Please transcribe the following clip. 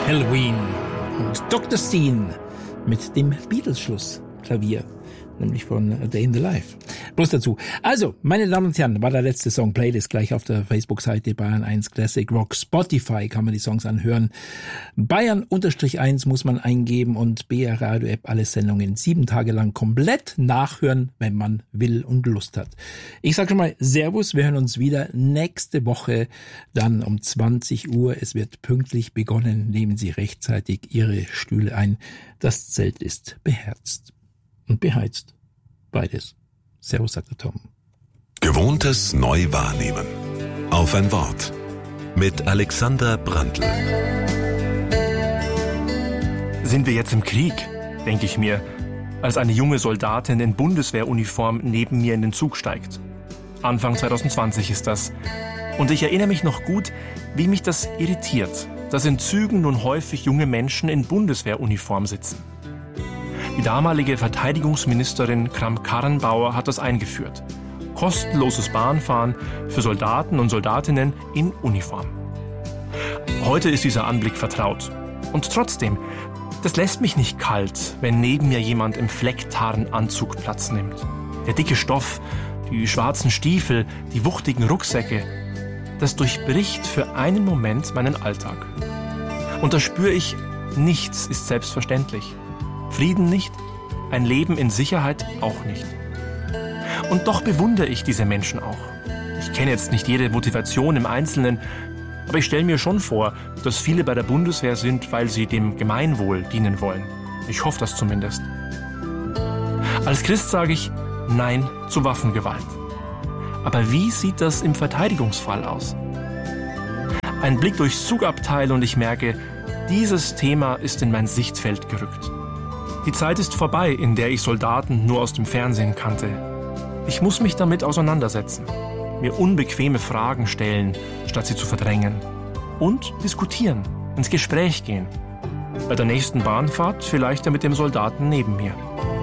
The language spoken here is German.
Halloween und Dr. Steen mit dem Beatles-Schlussklavier, nämlich von A Day in the Life. Bloß dazu. Also, meine Damen und Herren, war der letzte Song. Playlist gleich auf der Facebook-Seite Bayern 1 Classic Rock. Spotify kann man die Songs anhören. Bayern-1 muss man eingeben und BR Radio App alle Sendungen 7 Tage lang komplett nachhören, wenn man will und Lust hat. Ich sage schon mal Servus, wir hören uns wieder nächste Woche dann um 20 Uhr. Es wird pünktlich begonnen. Nehmen Sie rechtzeitig Ihre Stühle ein. Das Zelt ist beherzt und beheizt. Beides. Servus, sagt der Tom. Gewohntes neu wahrnehmen. Auf ein Wort. Mit Alexander Brandl. Sind wir jetzt im Krieg, denke ich mir, als eine junge Soldatin in Bundeswehruniform neben mir in den Zug steigt. Anfang 2020 ist das. Und ich erinnere mich noch gut, wie mich das irritiert, dass in Zügen nun häufig junge Menschen in Bundeswehruniform sitzen. Die damalige Verteidigungsministerin Kramp-Karrenbauer hat das eingeführt. Kostenloses Bahnfahren für Soldaten und Soldatinnen in Uniform. Heute ist dieser Anblick vertraut. Und trotzdem, das lässt mich nicht kalt, wenn neben mir jemand im Flecktarnanzug Platz nimmt. Der dicke Stoff, die schwarzen Stiefel, die wuchtigen Rucksäcke, das durchbricht für einen Moment meinen Alltag. Und da spüre ich, nichts ist selbstverständlich. Frieden nicht, ein Leben in Sicherheit auch nicht. Und doch bewundere ich diese Menschen auch. Ich kenne jetzt nicht jede Motivation im Einzelnen, aber ich stelle mir schon vor, dass viele bei der Bundeswehr sind, weil sie dem Gemeinwohl dienen wollen. Ich hoffe das zumindest. Als Christ sage ich Nein zu Waffengewalt. Aber wie sieht das im Verteidigungsfall aus? Ein Blick durchs Zugabteil und ich merke, dieses Thema ist in mein Sichtfeld gerückt. Die Zeit ist vorbei, in der ich Soldaten nur aus dem Fernsehen kannte. Ich muss mich damit auseinandersetzen, mir unbequeme Fragen stellen, statt sie zu verdrängen. Und diskutieren, ins Gespräch gehen. Bei der nächsten Bahnfahrt vielleicht ja mit dem Soldaten neben mir.